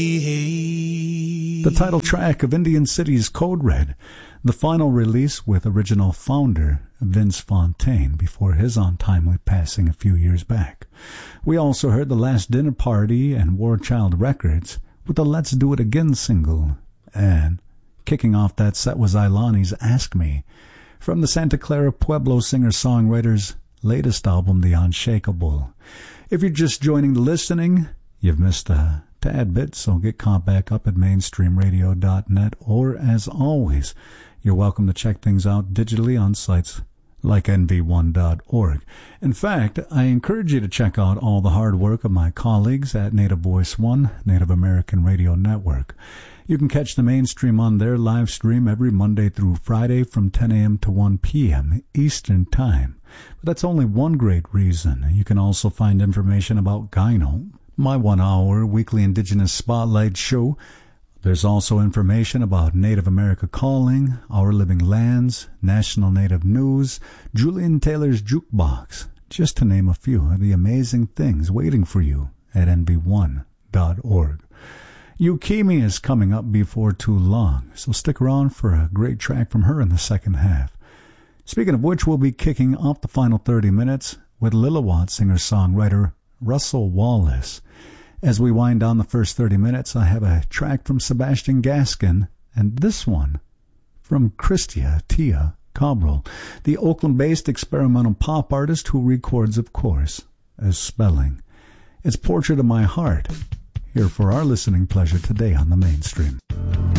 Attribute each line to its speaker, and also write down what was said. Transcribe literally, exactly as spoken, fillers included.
Speaker 1: The title track of Indian City's Code Red, the final release with original founder Vince Fontaine before his untimely passing a few years back. We also heard The Last Dinner Party and War Child Records with the Let's Do It Again single. And kicking off that set was Ilani's Ask Me, from the Santa Clara Pueblo singer-songwriter's latest album, The Unshakable. If you're just joining the listening, you've missed a tad bit, so get caught back up at mainstream radio dot net, or as always, you're welcome to check things out digitally on sites like N V one dot org. In fact, I encourage you to check out all the hard work of my colleagues at Native Voice One, Native American Radio Network. You can catch the Mainstream on their live stream every Monday through Friday from ten a.m. to one p.m. Eastern Time. But that's only one great reason. You can also find information about Gyno, my one-hour weekly Indigenous Spotlight show. There's also information about Native America Calling, Our Living Lands, National Native News, Julian Taylor's Jukebox, just to name a few of the amazing things waiting for you at N V one dot org. Yukimi is coming up before too long, so stick around for a great track from her in the second half. Speaking of which, we'll be kicking off the final thirty minutes with Lillooet singer-songwriter Russell Wallace. As we wind down the first thirty minutes, I have a track from Sebastian Gaskin, and this one from Christia Tia Cabral, the Oakland-based experimental pop artist who records, of course, as Spelling. It's Portrait of My Heart, here for our listening pleasure today on the Mainstream.